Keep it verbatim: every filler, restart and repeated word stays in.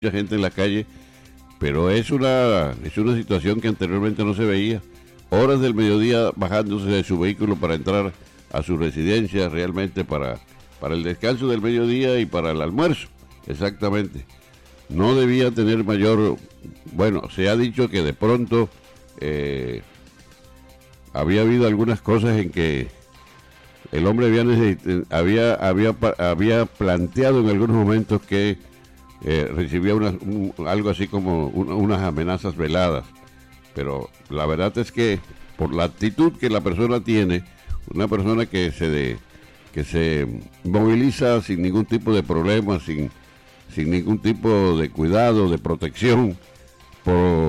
mucha gente en la calle, pero es una, es una situación que anteriormente no se veía. Horas del mediodía bajándose de su vehículo para entrar a su residencia, realmente para, para el descanso del mediodía y para el almuerzo, exactamente. No debía tener mayor, bueno, se ha dicho que de pronto eh, había habido algunas cosas en que el hombre había, necesit- había, había, pa- había planteado en algunos momentos que eh, recibía una- un- algo así como un- unas amenazas veladas, pero la verdad es que por la actitud que la persona tiene, una persona que se de, que se moviliza sin ningún tipo de problema, sin, sin ningún tipo de cuidado, de protección, por